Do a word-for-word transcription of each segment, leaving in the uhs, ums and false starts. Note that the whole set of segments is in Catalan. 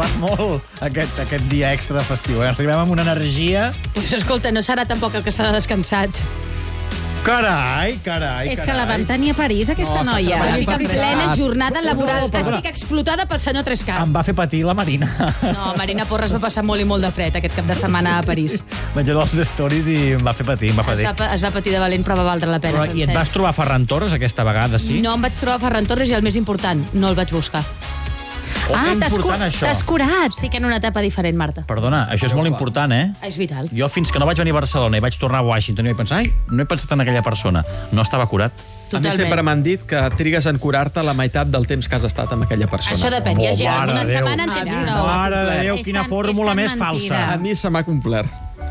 suat molt aquest, aquest dia extra festiu. Eh? Arribem amb una energia... Pues escolta, no serà tampoc el que s'ha descansat. Carai, carai, És carai. que la van tenir a París, aquesta No, noia. està Estic en plena jornada laboral. No, perdona. Estic explotada pel senyor Trescar. Em va fer patir la Marina. No, Marina Porres va passar molt i molt de fred aquest cap de setmana a París. Vaig veure els stories i em va fer patir, em va Es patir. va, pa- es va patir de valent, però va valdre la pena, Però, I et vas Francesc. trobar Ferran Torres aquesta vegada, sí? No em vaig trobar Ferran Torres i el més important, no el vaig buscar. Oh, Ah, que t'has cu- important, això. t'has curat. Estic en una etapa diferent, Marta. Perdona, això és molt important, eh? És vital. Jo fins que no vaig venir a Barcelona i vaig tornar a Washington i vaig pensar, ai, no he pensat en aquella persona. No estava curat. A mi sempre m'han dit que trigues en curar-te la meitat del temps que has estat amb aquella persona. Això depèn. Hi ha Oh, gent, mare una de Déu. setmana en tens prou. Mare de Déu, És quina tan- fórmula és tan més mentida. falsa. A mi se m'ha complert.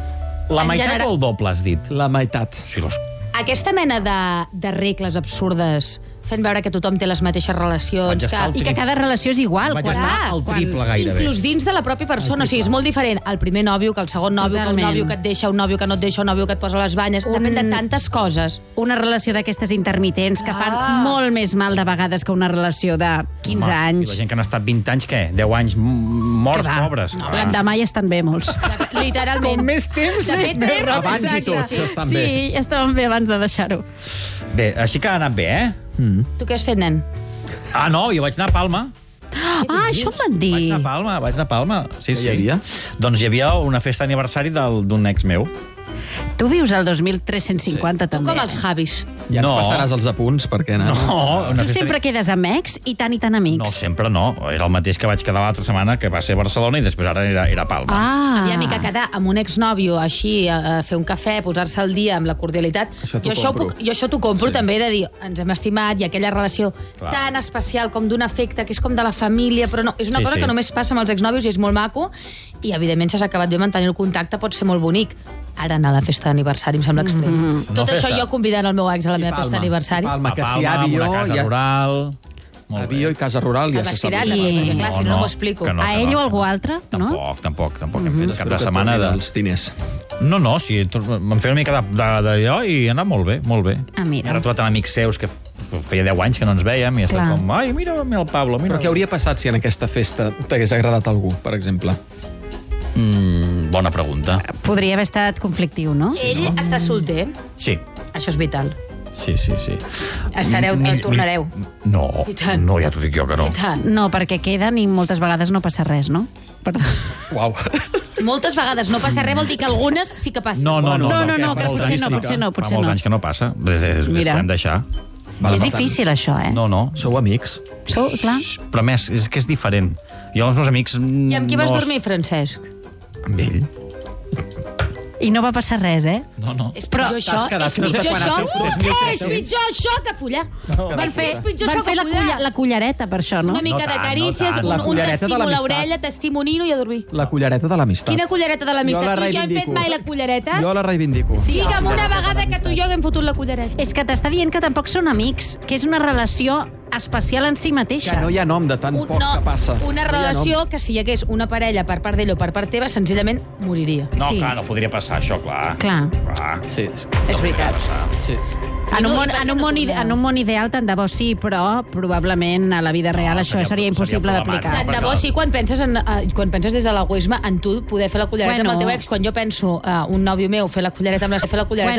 La En meitat general- o el doble, has dit? La meitat. Sí, los... Aquesta mena de, de regles absurdes fent veure que tothom té les mateixes relacions... Vaig Que, estar al I que cada relació és igual. Vaig quan- estar al quan- triple gairebé. inclús dins de la pròpia persona. O sigui, és molt diferent el primer nòvio que el segon nòvio, que un Totalment. nòvio que et deixa, un nòvio que no et deixa, un nòvio que et posa les banyes... Un- Depèn de tantes coses. Una relació d'aquestes intermitents que fan Ah. molt més mal de vegades que una relació de quinze Home, anys. I la gent que han estat vint anys, què? deu anys m- morts, Que va. pobres. No, l'endemà ja estan bé, molts. Literalment. Com més temps, De és fet, més temps, ràpid. Abans i exacte. tot, Sí. això estan Sí, bé. ja estaven bé abans de deixar-ho. Bé, així que ha anat bé, eh? Tu què has fet, nen? Ah, no, jo vaig anar a Palma. Ah, això em van dir. Vaig anar a Palma, vaig anar a Palma. Sí, Què sí. hi havia? Doncs hi havia una festa d'aniversari del- d'un ex meu. Tu vius al dos mil tres-cents cinquanta, Tu també. com els Javis. Ja ens No. passaràs els apunts, perquè anar... No, una Tu festa... sempre quedes amb ex i tant i tant amics. No, sempre no. Era el mateix que vaig quedar l'altra setmana, que va ser a Barcelona, i després ara era, era a Palma. Ah. Aviam, i que quedar amb un exnòvio així, a, a fer un cafè, posar-se al dia amb la cordialitat... Això t'ho jo, això ho compro. puc, jo això t'ho compro Sí. també, de dir, ens hem estimat, i aquella relació Clar. tan especial com d'un afecte, que és com de la família, però no, és una Sí, cosa sí. que només passa amb els exnòvios i és molt maco, i evidentment si has acabat bé mantenir el contacte, pot ser molt bonic. Ara anar a la festa d'aniversari em sembla extrem. Mm -hmm. Tot No, això festa. jo convidant el meu ex a la meva festa d'aniversari. I Palma, que a si hi ha Palma, amb avió... una casa ja... rural... Molt Avió bé. i casa rural ja El se sap. vestidat, I- perquè clar, si no, no m'ho explico. que no, A que ell no, o algú que no. altre, no? Tampoc, tampoc, tampoc. Hem fet cap Espero de que setmana de... tornin els diners. No, no, sí, vam fer una mica de- de- d'allò i ha anat molt bé, molt bé. Ah, mira. He trobat amb amics seus que f- feia deu anys que no ens vèiem i ha estat Clar. com, ai, mira, mira el Pablo, mira. Però què hauria passat si en aquesta festa t'hagués agradat algú, per exemple? Mm, bona pregunta. Podria haver estat conflictiu, no? Ell està solter, Sí, això és vital. sí, sí, sí. Estareu, Mill- el tornareu. mill- No, I tant. no, ja t'ho dic jo que no. I tant. No, perquè queden i moltes vegades no passa res, no? Perdó. Uau. Moltes vegades no passa res, vol dir que algunes sí que passen. No, no, no. No, no, no, fa que molts potser anys no, que- potser no, potser Fa molts no. anys que no passa. És, és, Mira. Hem deixar. Val, És per tant, difícil, això, eh? No, no. Sou amics? Sou, clar. Però a més, és que és diferent. Jo amb els meus amics... I amb qui vas no... dormir, Francesc? Amb ell. I no va passar res, eh? No, no. És pitjor això, quedat és no sé pitjor quan això, ha sigut dos mil és tres-cents. pitjor això que follar. Van fer, és pitjor van això fer que la, follar. culla, la cullereta per això, no? Una mica No de tant, no carícies, tant. un, La un cullereta de t'estimo a l'amistat. l'orella, t'estimo nino i a dormir. La cullereta de l'amistat. Quina cullereta de Jo l'amistat? la Tu i jo hem fet reivindico. mai la cullereta? Jo la reivindico. Sí. Digue'm una vegada que tu i jo haguem fotut la cullereta. És que t'està dient que tampoc són amics, que és una relació especial en si mateixa. Que no hi ha nom de tan Un- poc que passa. Una No hi ha relació nom. que si hi hagués una parella per part d'ell o per part teva, senzillament moriria. No, Sí. clar, no podria passar això, clar. Clar. Clar. Sí, És veritat. sí. En un, No, món, i per què en, un no món ide, torneu? en un món ideal, tant de bo sí, però probablement a la vida real No, això seria- seria impossible seria d'aplicar. problemàtic. Tant de bo, perquè- sí, quan penses, en, uh, quan penses des de l'egoisme en tu poder fer la cullereta Bueno. amb el teu ex, quan jo penso uh, un nòvio meu fer la cullereta amb la, fer la cullereta